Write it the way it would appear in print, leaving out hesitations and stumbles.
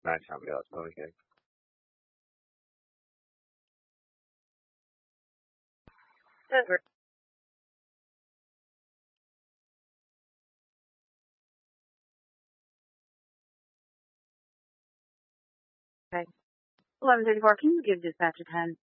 Nej, sammen med også noget, ikke? Denver. Okay. 11:34. Can you give dispatch a 10?